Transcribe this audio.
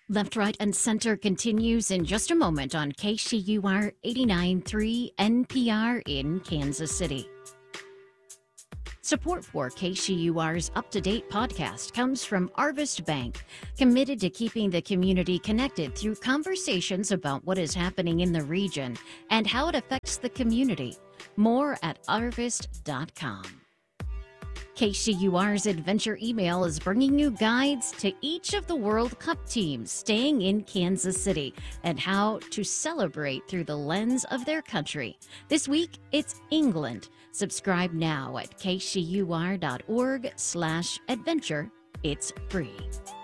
Left, Right, and Center continues in just a moment on KCUR 89.3 NPR in Kansas City. Support for KCUR's up-to-date podcast comes from Arvest Bank, committed to keeping the community connected through conversations about what is happening in the region and how it affects the community. More at arvest.com. KCUR's Adventure Email is bringing you guides to each of the World Cup teams staying in Kansas City and how to celebrate through the lens of their country. This week, it's England. Subscribe now at kcur.org/adventure. It's free.